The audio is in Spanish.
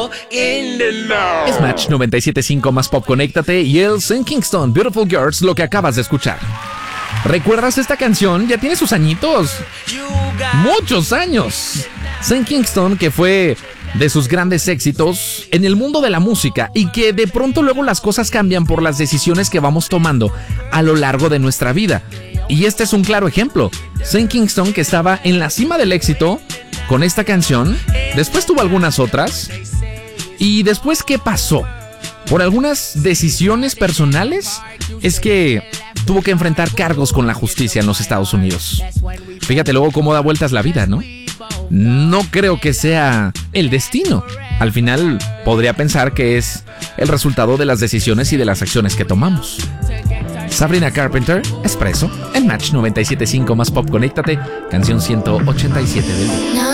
Es Match 97.5 más Pop, conéctate, y el Sean Kingston, Beautiful Girls, lo que acabas de escuchar. ¿Recuerdas esta canción? Ya tiene sus añitos. Muchos años. Sean Kingston, que fue de sus grandes éxitos en el mundo de la música, y que de pronto luego las cosas cambian por las decisiones que vamos tomando a lo largo de nuestra vida. Y este es un claro ejemplo. Sean Kingston, que estaba en la cima del éxito con esta canción, después tuvo algunas otras. ¿Y después qué pasó? Por algunas decisiones personales es que tuvo que enfrentar cargos con la justicia en los Estados Unidos. Fíjate luego cómo da vueltas la vida, ¿no? No creo que sea el destino. Al final podría pensar que es el resultado de las decisiones y de las acciones que tomamos. Sabrina Carpenter, Espresso, en Match 97.5 más Pop, conéctate, canción 187 del día.